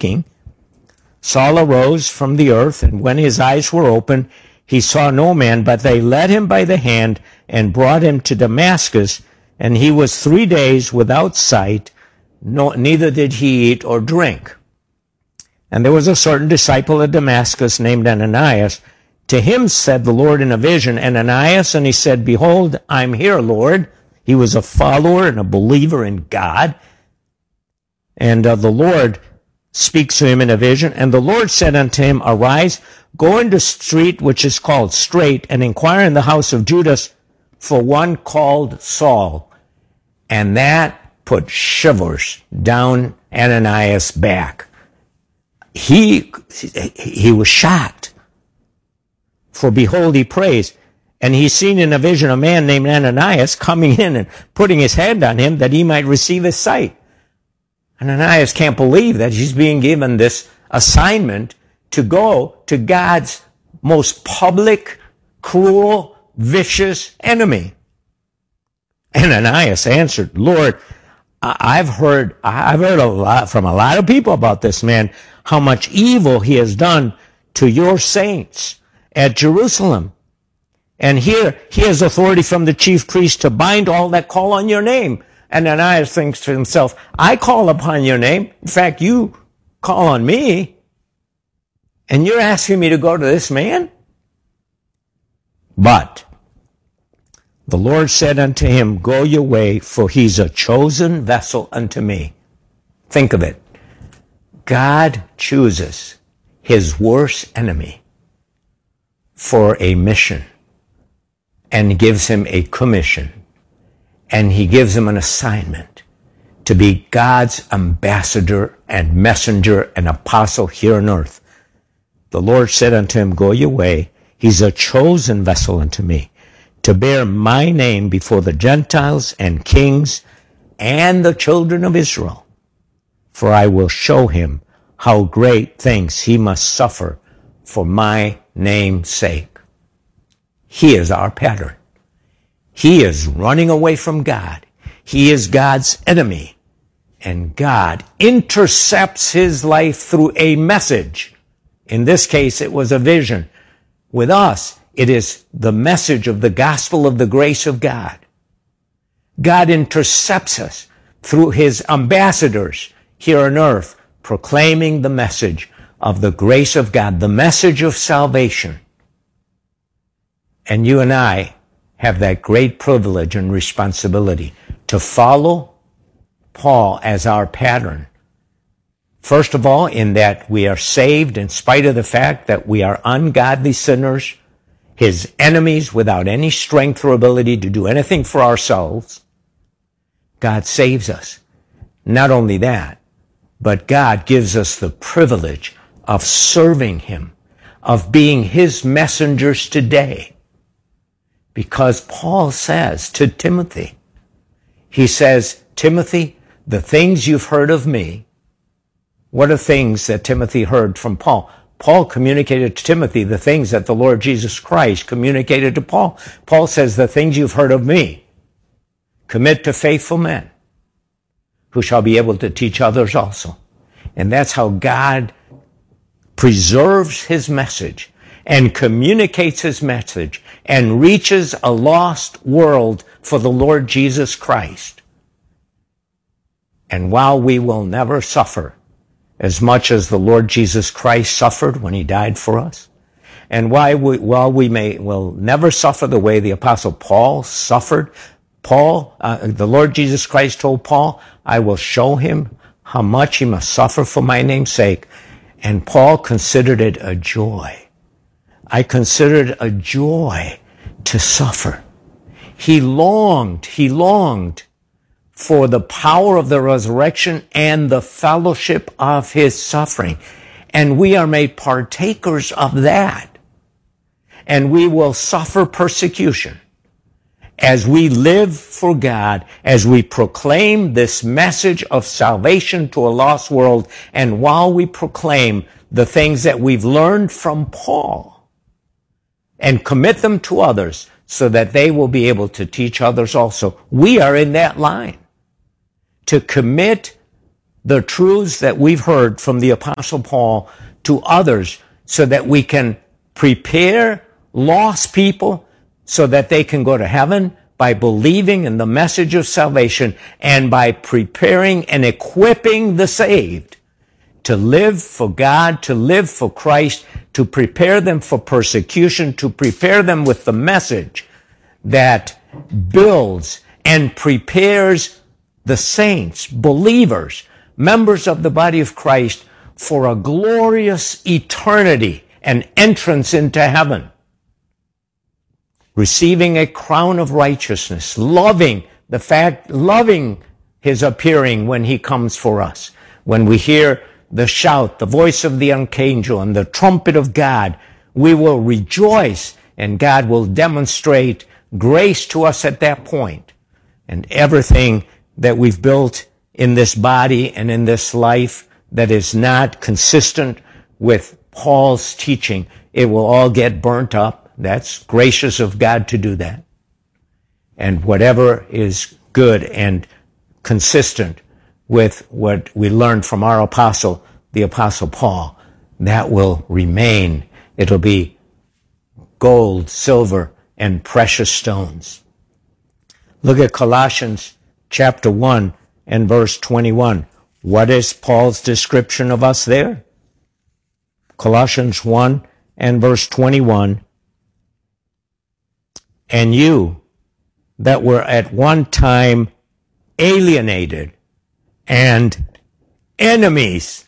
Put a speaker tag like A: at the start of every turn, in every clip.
A: speaking, Saul arose from the earth, and when his eyes were opened, he saw no man, but they led him by the hand and brought him to Damascus, and he was 3 days without sight, neither did he eat or drink. And there was a certain disciple at Damascus named Ananias. To him said the Lord in a vision, Ananias, and he said, Behold, I'm here, Lord. He was a follower and a believer in God. And the Lord speaks to him in a vision. And the Lord said unto him, Arise, go into the street which is called Straight, and inquire in the house of Judas for one called Saul. And that put shivers down Ananias' back. He was shocked. For behold, he prays, and he's seen in a vision a man named Ananias coming in and putting his hand on him that he might receive his sight. Ananias can't believe that he's being given this assignment to go to God's most public, cruel, vicious enemy. Ananias answered, Lord, I've heard a lot from a lot of people about this man, how much evil he has done to your saints at Jerusalem. And here he has authority from the chief priest to bind all that call on your name. And Ananias thinks to himself, I call upon your name. In fact, you call on me. And you're asking me to go to this man? But the Lord said unto him, Go your way, for he's a chosen vessel unto me. Think of it. God chooses his worst enemy for a mission and gives him a commission, and he gives him an assignment to be God's ambassador and messenger and apostle here on earth. The Lord said unto him, Go your way. He's a chosen vessel unto me to bear my name before the Gentiles and kings and the children of Israel. For I will show him how great things he must suffer for my name's sake. He is our pattern. He is running away from God. He is God's enemy. And God intercepts his life through a message. In this case, it was a vision. With us, it is the message of the gospel of the grace of God. God intercepts us through his ambassadors here on earth, proclaiming the message of the grace of God, the message of salvation. And you and I have that great privilege and responsibility to follow Paul as our pattern. First of all, in that we are saved in spite of the fact that we are ungodly sinners, his enemies without any strength or ability to do anything for ourselves. God saves us. Not only that, but God gives us the privilege of serving him, of being his messengers today. Because Paul says to Timothy, he says, Timothy, the things you've heard of me. What are things that Timothy heard from Paul? Paul communicated to Timothy the things that the Lord Jesus Christ communicated to Paul. Paul says, the things you've heard of me, commit to faithful men who shall be able to teach others also. And that's how God preserves his message and communicates his message and reaches a lost world for the Lord Jesus Christ. And while we will never suffer as much as the Lord Jesus Christ suffered when he died for us, and while we will never suffer the way the Apostle Paul suffered, the Lord Jesus Christ told Paul, I will show him how much he must suffer for my name's sake. And Paul considered it a joy. I considered it a joy to suffer. He longed for the power of the resurrection and the fellowship of his suffering. And we are made partakers of that. And we will suffer persecution as we live for God, as we proclaim this message of salvation to a lost world, and while we proclaim the things that we've learned from Paul and commit them to others so that they will be able to teach others also. We are in that line to commit the truths that we've heard from the Apostle Paul to others so that we can prepare lost people so that they can go to heaven by believing in the message of salvation and by preparing and equipping the saved to live for God, to live for Christ, to prepare them for persecution, to prepare them with the message that builds and prepares the saints, believers, members of the body of Christ for a glorious eternity and entrance into heaven. Receiving a crown of righteousness, loving his appearing when he comes for us. When we hear the shout, the voice of the archangel, and the trumpet of God, we will rejoice, and God will demonstrate grace to us at that point. And everything that we've built in this body and in this life that is not consistent with Paul's teaching, it will all get burnt up. That's gracious of God to do that. And whatever is good and consistent with what we learned from our apostle, the Apostle Paul, that will remain. It'll be gold, silver, and precious stones. Look at Colossians chapter 1 and verse 21. What is Paul's description of us there? Colossians 1 and verse 21. And you that were at one time alienated and enemies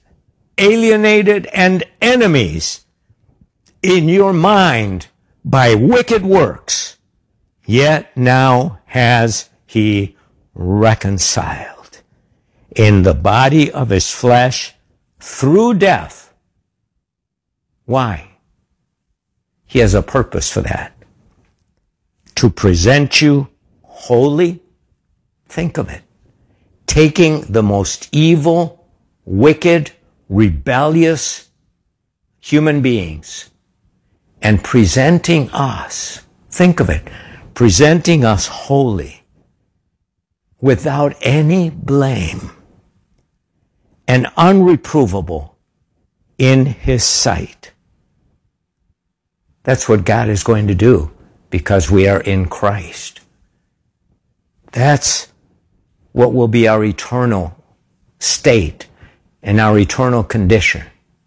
A: in your mind by wicked works, yet now has he reconciled in the body of his flesh through death. Why? He has a purpose for that. To present you holy. Think of it. Taking the most evil, wicked, rebellious human beings and presenting us, think of it, presenting us holy, without any blame, and unreprovable in his sight. That's what God is going to do because we are in Christ. That's what will be our eternal state and our eternal condition.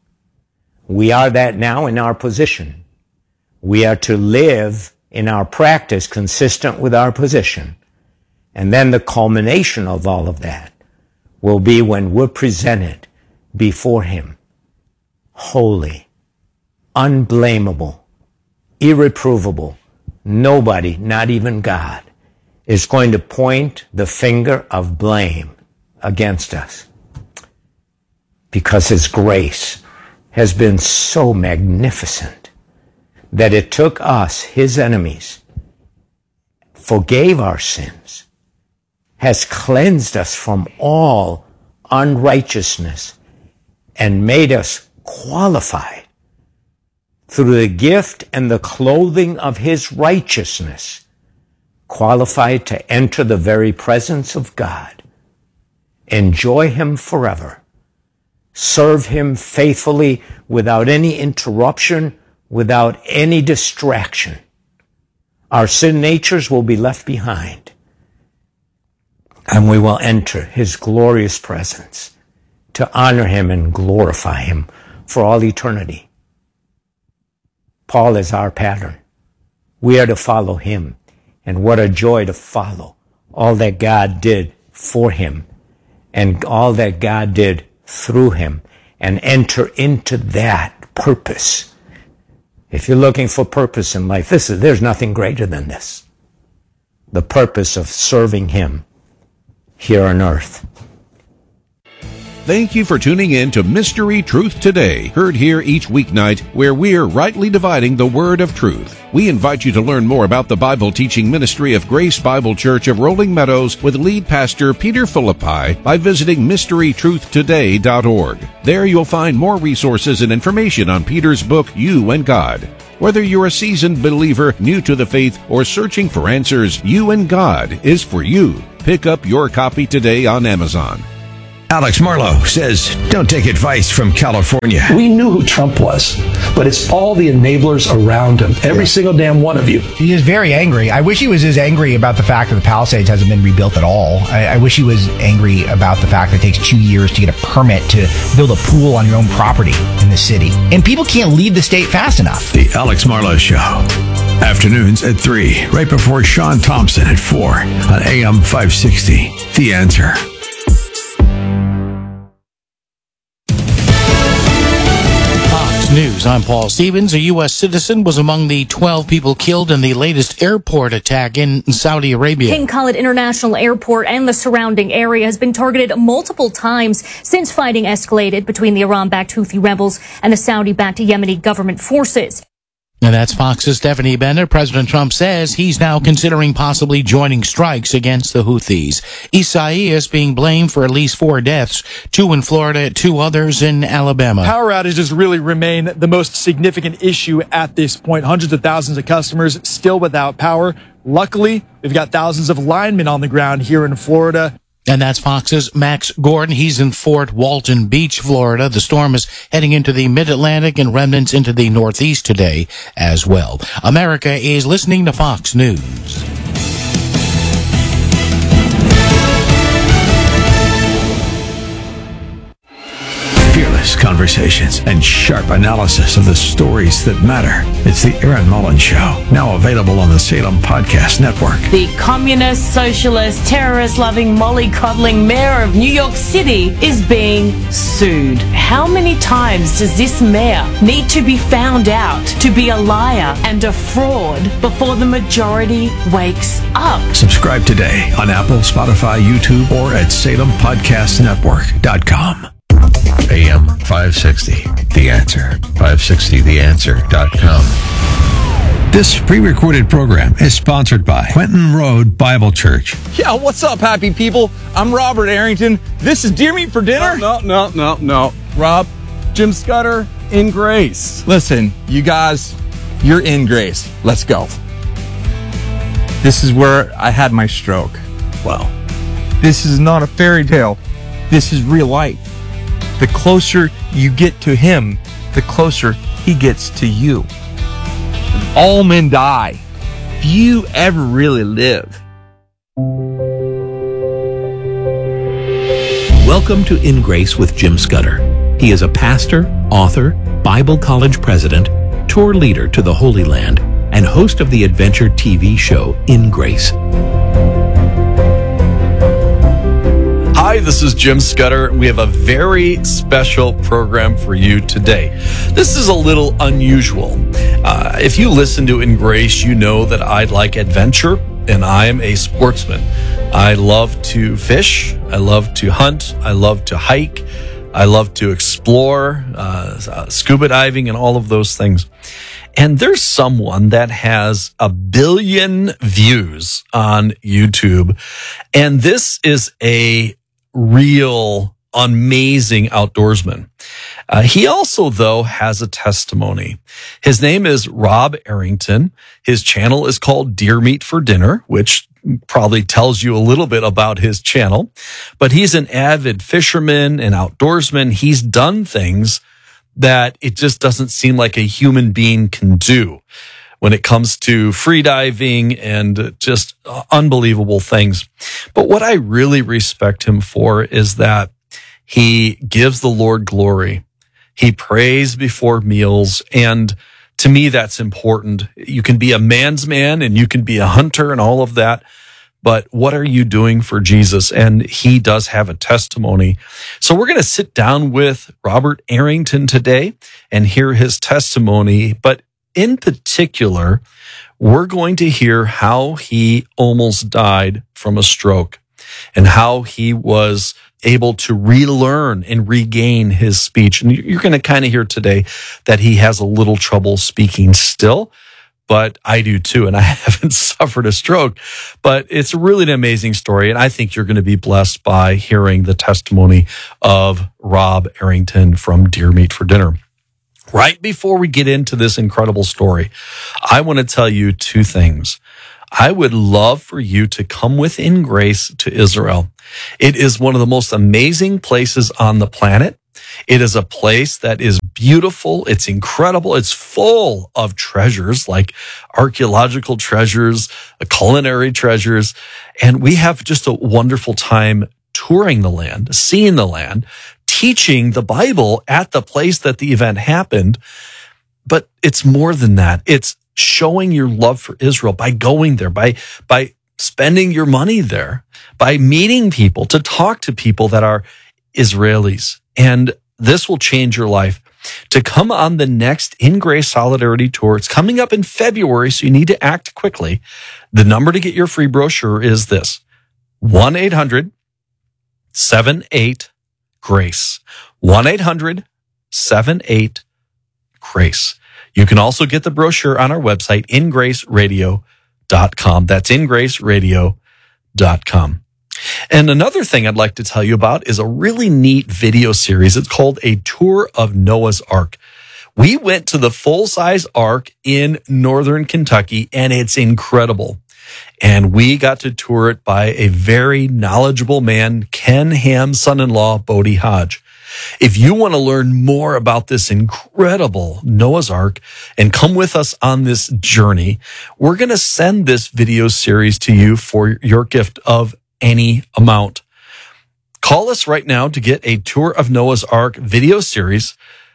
A: We are that now in our position. We are to live in our practice consistent with our position. And then the culmination of all of that will be when we're presented before him, holy, unblameable, irreprovable. Nobody, not even God, is going to point the finger of blame against us, because his grace has been so magnificent that it took us, his enemies, forgave our sins, has cleansed us from all unrighteousness, and made us qualified through the gift and the clothing of his righteousness, qualified to enter the very presence of God, enjoy him forever, serve him faithfully without any interruption, without any distraction. Our sin natures will be left behind, and we will enter his glorious presence to honor him and glorify him for all eternity. Paul is our pattern. We are to follow him. And what a joy to follow all that God did for him and all that God did through him and enter into that purpose. If you're looking for purpose in life, there's nothing greater than this. The purpose of serving him here on earth.
B: Thank you for tuning in to Mystery Truth Today, heard here each weeknight, where we're rightly dividing the word of truth. We invite you to learn more about the Bible teaching ministry of Grace Bible Church of Rolling Meadows with lead pastor Peter Philippi by visiting mysterytruthtoday.org. There you'll find more resources and information on Peter's book, You and God. Whether you're a seasoned believer, new to the faith, or searching for answers, You and God is for you. Pick up your copy today on Amazon.
C: Alex Marlowe says, don't take advice from California.
D: We knew who Trump was, but it's all the enablers around him. Every single damn one of you.
E: He is very angry. I wish he was as angry about the fact that the Palisades hasn't been rebuilt at all. I wish he was angry about the fact that it takes 2 years to get a permit to build a pool on your own property in the city. And people can't leave the state fast enough.
C: The Alex Marlowe Show. Afternoons at 3, right before Sean Thompson at 4 on AM 560. The Answer.
F: News. I'm Paul Stevens. A U.S. citizen was among the 12 people killed in the latest airport attack in Saudi Arabia.
G: King Khalid International Airport and the surrounding area has been targeted multiple times since fighting escalated between the Iran-backed Houthi rebels and the Saudi-backed Yemeni government forces.
F: And that's Fox's Stephanie Bennett. President Trump says he's now considering possibly joining strikes against the Houthis. Isaias being blamed for at least 4 deaths, 2 in Florida, 2 others in Alabama.
H: Power outages really remain the most significant issue at this point. Hundreds of thousands of customers still without power. Luckily, we've got thousands of linemen on the ground here in Florida.
F: And that's Fox's Max Gordon. He's in Fort Walton Beach, Florida. The storm is heading into the mid-Atlantic and remnants into the Northeast today as well. America is listening to Fox News.
C: Fearless conversations and sharp analysis of the stories that matter. It's the Aaron Mullins Show, now available on the Salem Podcast Network.
I: The communist, socialist, terrorist-loving, mollycoddling mayor of New York City is being sued. How many times does this mayor need to be found out to be a liar and a fraud before the majority wakes up?
C: Subscribe today on Apple, Spotify, YouTube, or at SalemPodcastNetwork.com. AM 560, The Answer. 560theanswer.com. This pre-recorded program is sponsored by Quentin Road Bible Church.
J: Yeah, what's up, happy people? I'm Robert Arrington. This is Deer Meat for Dinner. No. Rob, Jim Scudder, in grace. Listen, you guys, you're in grace. Let's go. This is where I had my stroke. Wow. This is not a fairy tale. This is real life. The closer you get to him, the closer he gets to you. All men die. Few ever really live.
K: Welcome to In Grace with Jim Scudder. He is a pastor, author, Bible college president, tour leader to the Holy Land, and host of the adventure TV show In Grace.
L: Hi, this is Jim Scudder. We have a very special program for you today. This is a little unusual. If you listen to In Grace, you know that I like adventure, and I am a sportsman. I love to fish. I love to hunt. I love to hike. I love to explore, scuba diving, and all of those things. And there's someone that has 1 billion views on YouTube, and this is a real amazing outdoorsman. He also, though, has a testimony. His name is Rob Arrington. His channel is called Deer Meat for Dinner, which probably tells you a little bit about his channel. But he's an avid fisherman and outdoorsman. He's done things that it just doesn't seem like a human being can do when it comes to free diving and just unbelievable things. But what I really respect him for is that he gives the Lord glory. He prays before meals. And to me, that's important. You can be a man's man and you can be a hunter and all of that. But what are you doing for Jesus? And he does have a testimony. So we're going to sit down with Robert Arrington today and hear his testimony. But in particular, we're going to hear how he almost died from a stroke and how he was able to relearn and regain his speech. And you're going to kind of hear today that he has a little trouble speaking still, but I do too, and I haven't suffered a stroke. But it's really an amazing story, and I think you're going to be blessed by hearing the testimony of Rob Arrington from Deer Meat for Dinner. Right before we get into this incredible story, I want to tell you 2 things. I would love for you to come with In Grace to Israel. It is one of the most amazing places on the planet. It is a place that is beautiful. It's incredible. It's full of treasures, like archaeological treasures, culinary treasures. And we have just a wonderful time touring the land, seeing the land, teaching the Bible at the place that the event happened. But it's more than that. It's showing your love for Israel by going there, by spending your money there, by meeting people, to talk to people that are Israelis. And this will change your life. To come on the next In Grace Solidarity Tour, it's coming up in February, so you need to act quickly. The number to get your free brochure is this: 1-800-78-GRACE. 1-800-78-GRACE. You can also get the brochure on our website, ingraceradio.com. That's ingraceradio.com. And another thing I'd like to tell you about is a really neat video series. It's called A Tour of Noah's Ark. We went to the full-size Ark in northern Kentucky, and it's incredible. And we got to tour it by a very knowledgeable man, Ken Ham's son-in-law, Bodie Hodge. If you want to learn more about this incredible Noah's Ark and come with us on this journey, we're going to send this video series to you for your gift of any amount. Call us right now to get a Tour of Noah's Ark video series,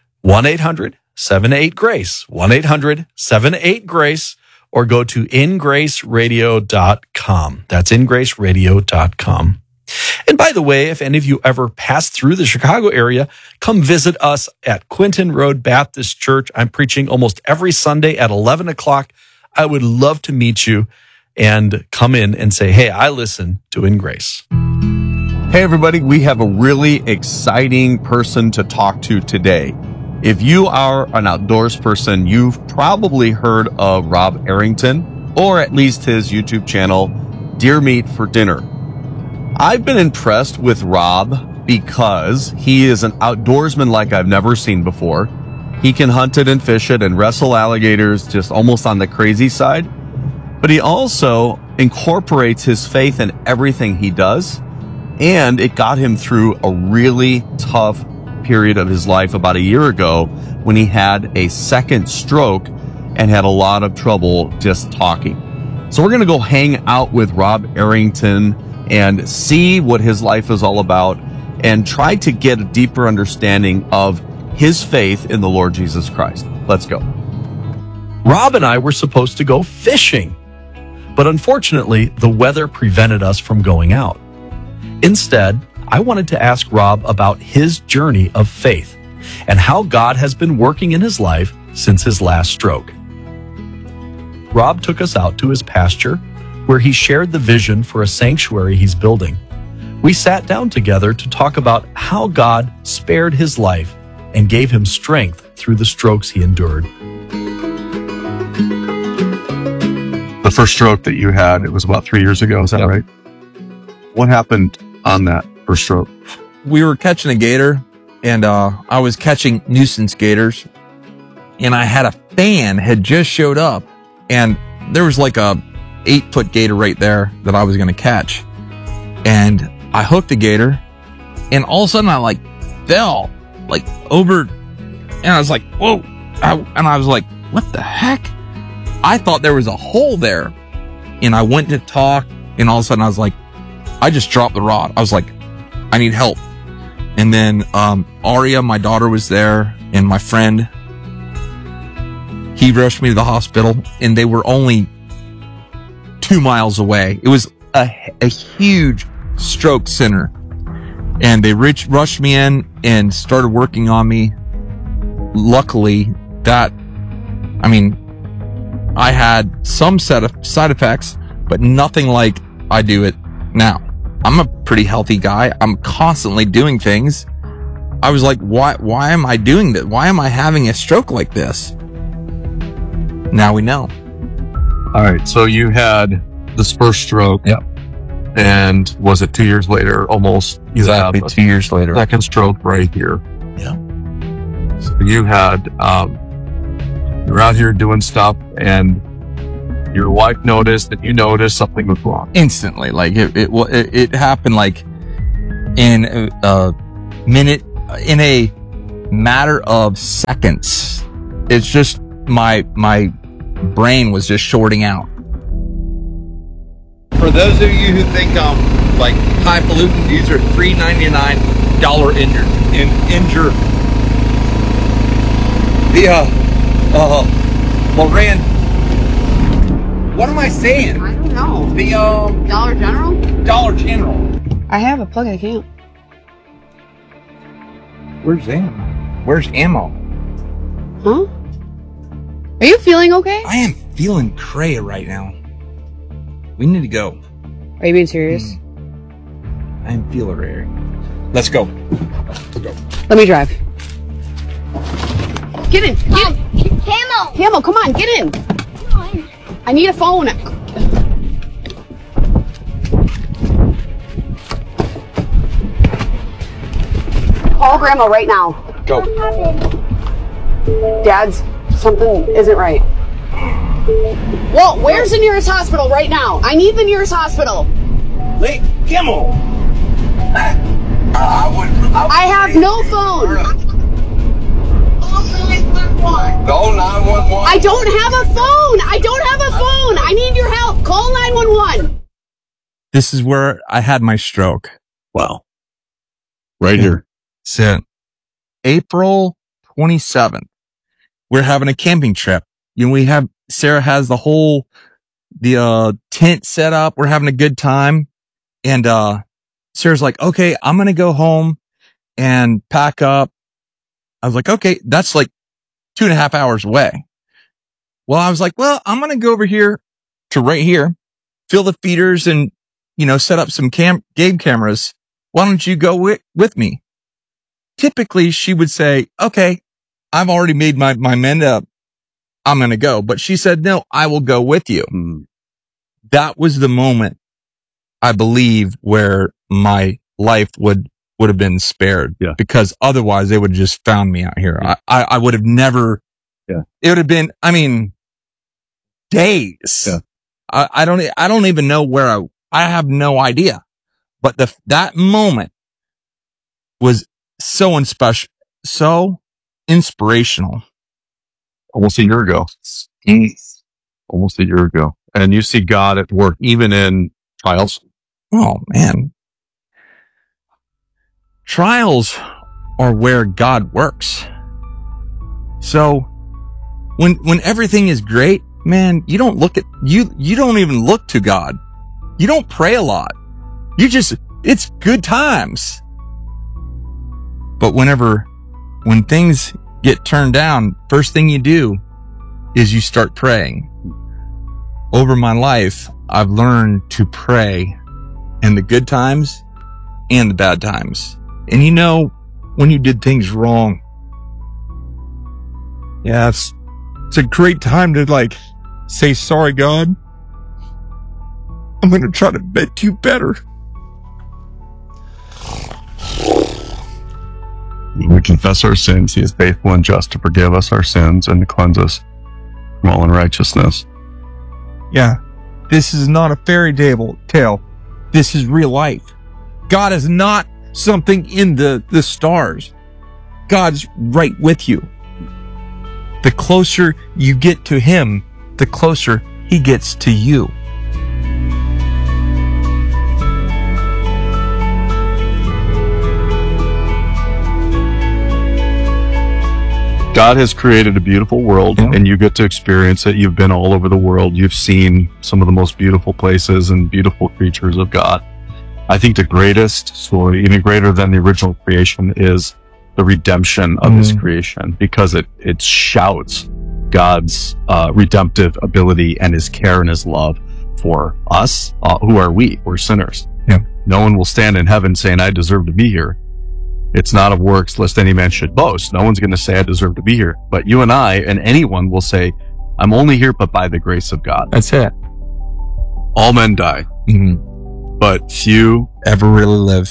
L: 1-800-78-GRACE, 1-800-78-GRACE, or go to ingraceradio.com. That's ingraceradio.com. And by the way, if any of you ever pass through the Chicago area, come visit us at Quinton Road Baptist Church. I'm preaching almost every Sunday at 11 o'clock. I would love to meet you and come in and say, hey, I listen to In Grace.
M: Hey, everybody, we have a really exciting person to talk to today. If you are an outdoors person, you've probably heard of Rob Arrington, or at least his YouTube channel, Deer Meat for Dinner. I've been impressed with Rob because he is an outdoorsman like I've never seen before. He can hunt it and fish it and wrestle alligators just almost on the crazy side. But he also incorporates his faith in everything he does. And it got him through a really tough period of his life about a year ago when he had a second stroke and had a lot of trouble just talking. So we're going to go hang out with Rob Arrington and see what his life is all about and try to get a deeper understanding of his faith in the Lord Jesus Christ. Let's go.
L: Rob and I were supposed to go fishing, but unfortunately, the weather prevented us from going out. Instead, I wanted to ask Rob about his journey of faith and how God has been working in his life since his last stroke. Rob took us out to his pasture, where he shared the vision for a sanctuary he's building. We sat down together to talk about how God spared his life and gave him strength through the strokes he endured.
N: The first stroke that you had, it was about 3 years ago, is that right? What happened on that first stroke?
J: We were catching a gator, and I was catching nuisance gators, and I had a fan had just showed up, and there was like a 8-foot gator right there that I was going to catch. And I hooked a gator, and all of a sudden I like fell like over, and I was like, whoa. And I was like, what the heck? I thought there was a hole there, and I went to talk, and all of a sudden I was like, I just dropped the rod. I was like, I need help. And then Aria, my daughter, was there, and my friend, he rushed me to the hospital, and they were only 2 miles away. It was a huge stroke center, and they rushed me in and started working on me. Luckily, I had some side effects, but nothing like I do it now. I'm a pretty healthy guy. I'm constantly doing things. I was like, why am I doing this? Why am I having a stroke like this? Now we know.
N: All right. So you had this first stroke.
J: Yep.
N: And was it 2 years later? Almost.
J: Exactly 2 years later.
N: Second stroke right here.
J: Yeah.
N: So you had, you were out here doing stuff, and Your wife noticed, and you noticed something was wrong.
J: Instantly. Like it happened like in a minute, in a matter of seconds. It's just my brain was just shorting out.
M: For those of you who think I'm like highfalutin, these are $3.99 injure. Moran, what am I saying?
O: I don't know.
M: The
O: Dollar General?
M: Dollar General.
O: I have a plug and account.
J: Where's ammo? Where's ammo?
O: Huh? Are you feeling okay?
J: I am feeling cray right now. We need to go.
O: Are you being serious?
J: I am feeling rare. Let's go. Let's go.
O: Let me drive. Get in.
P: Mom, Camo!
O: Camo, come on, get in. I need a phone. Call Grandma right now.
J: Go.
O: Dad's, something isn't right. Whoa, where's the nearest hospital right now? I need the nearest hospital.
M: Wait, Kimmel.
O: I have no phone.
M: No 911.
O: I don't have a phone. I don't have a phone. I need your help. Call 911.
J: This is where I had my stroke.
N: Wow. Right here.
J: So, April 27th, we're having a camping trip. You know, Sarah has the tent set up. We're having a good time. And, Sarah's like, okay, I'm going to go home and pack up. I was like, okay, that's like 2.5 hours away. Well, I was like, well, I'm going to go over here to right here, fill the feeders and, set up some game cameras. Why don't you go with me? Typically she would say, okay, I've already made my mind up. I'm going to go. But she said, no, I will go with you. That was the moment, I believe, where my life would have been spared. Yeah. Because otherwise they would have just found me out here. Yeah. I would have never, it would have been, days. Yeah. I don't even know where I have no idea. But that moment was so inspirational.
N: Almost a year ago. Almost a year ago. And you see God at work even in trials.
J: Oh man. Trials are where God works. So when everything is great, man, you don't even look to God. You don't pray a lot. It's good times. But when things get turned down, first thing you do is you start praying. Over my life, I've learned to pray in the good times and the bad times. And when you did things wrong, yeah, it's a great time to say, sorry, God. I'm going to try to make you better.
N: We confess our sins. He is faithful and just to forgive us our sins and to cleanse us from all unrighteousness.
J: Yeah. This is not a fairy tale. This is real life. God is not something in the stars. God's right with you. The closer you get to him, the closer he gets to you.
N: God has created a beautiful world, and you get to experience it. You've been all over the world. You've seen some of the most beautiful places and beautiful creatures of God. I think the greatest story, even greater than the original creation, is the redemption of his creation, because it shouts God's redemptive ability and his care and his love for us. Who are we? We're sinners.
J: Yeah.
N: No one will stand in heaven saying, I deserve to be here. It's not of works, lest any man should boast. No one's going to say, I deserve to be here. But you and I and anyone will say, I'm only here but by the grace of God.
J: That's it.
N: All men die. But few
J: ever really live.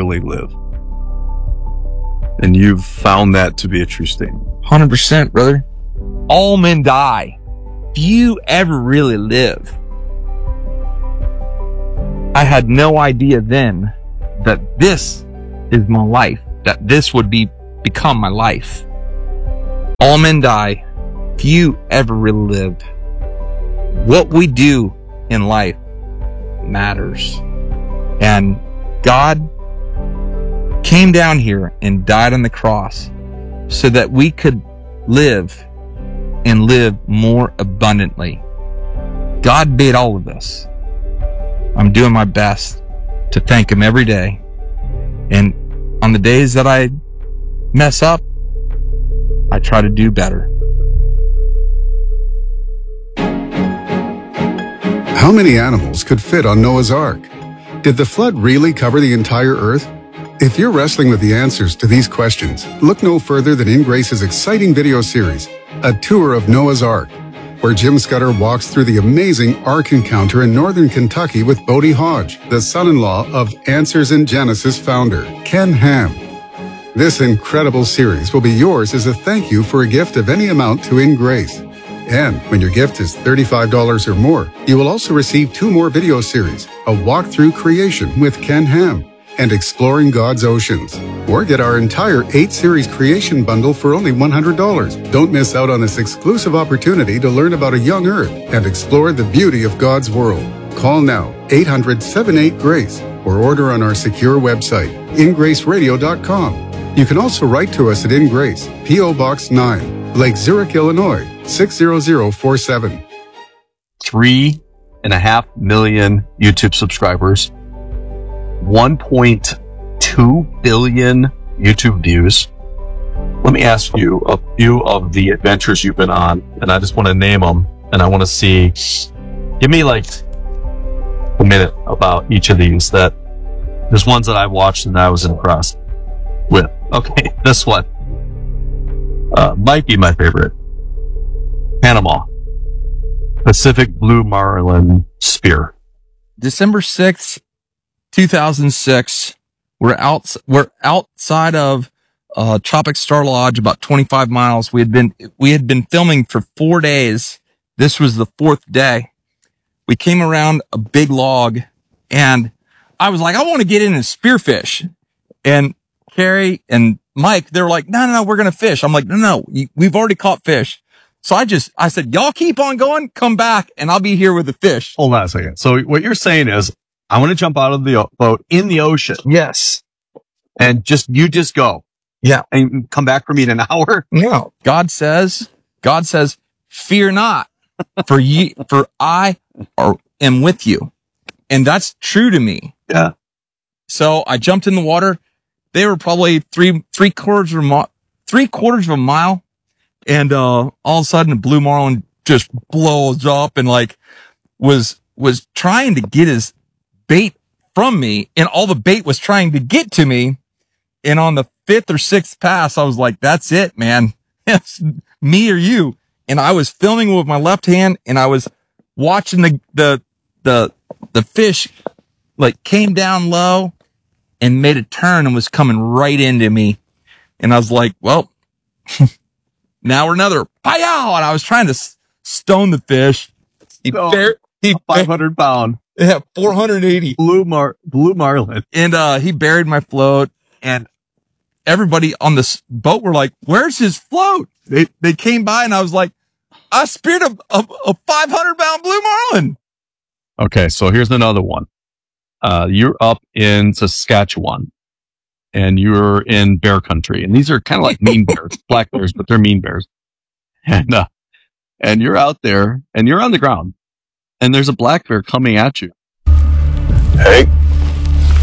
N: And you've found that to be a true statement.
J: 100%, brother. All men die. few ever really live. I had no idea then that this is my life, that this would become my life. All men die, few ever really live. What we do in life matters. And God came down here and died on the cross so that we could live and live more abundantly. God did all of this. I'm doing my best to thank him every day. And on the days that I mess up, I try to do better.
P: How many animals could fit on Noah's Ark? Did the flood really cover the entire earth? If you're wrestling with the answers to these questions, look no further than In Grace's exciting video series, A Tour of Noah's Ark, where Jim Scudder walks through the amazing Ark encounter in northern Kentucky with Bodie Hodge, the son-in-law of Answers in Genesis founder, Ken Ham. This incredible series will be yours as a thank you for a gift of any amount to In Grace. And when your gift is $35 or more, you will also receive 2 more video series, A Walk Through Creation with Ken Ham and Exploring God's Oceans. Or get our entire 8-series creation bundle for only $100. Don't miss out on this exclusive opportunity to learn about a young earth and explore the beauty of God's world. Call now, 800-78-GRACE, or order on our secure website, ingraceradio.com. You can also write to us at In Grace, P.O. Box 9, Lake Zurich, Illinois, 60047.
M: 3.5 million YouTube subscribers, 1.2 billion YouTube views. Let me ask you a few of the adventures you've been on, and I just want to name them, and I want to see, give me like a minute about each of these. That there's ones that I watched and I was impressed with. Okay, this one might be my favorite. Panama, Pacific Blue Marlin Spear.
J: December 6th, 2006. We're outside of Tropic Star Lodge, about 25 miles. We had been filming for 4 days. This was the 4th day. We came around a big log, and I was like, I want to get in and spearfish. And Carrie and Mike, they were like, no, we're going to fish. I'm like, no, we've already caught fish. So I said, y'all keep on going, come back, and I'll be here with the fish.
M: Hold on a second. So what you're saying is, I want to jump out of the boat in the ocean.
J: Yes.
M: And you just go.
J: Yeah.
M: And come back for me in an hour?
J: No. God says, fear not, for I am with you. And that's true to me.
M: Yeah.
J: So I jumped in the water. They were probably three quarters of a mile. And, all of a sudden a blue marlin just blows up and like was trying to get his bait from me, and all the bait was trying to get to me. And on the 5th or 6th pass, I was like, that's it, man. It's me or you. And I was filming with my left hand, and I was watching the fish like came down low and made a turn and was coming right into me. And I was like, well, now another pow, and I was trying to stone the fish. He
M: 500 pound.
J: Yeah, 480.
M: Blue marlin. And
J: he buried my float, and everybody on this boat were like, where's his float? They came by, and I was like, I speared a 500-pound blue marlin.
M: Okay, so here's another one. You're up in Saskatchewan, and you're in bear country, and these are kind of like mean bears, black bears, but they're mean bears. And you're out there, and you're on the ground, and there's a black bear coming at you.
Q: Hey,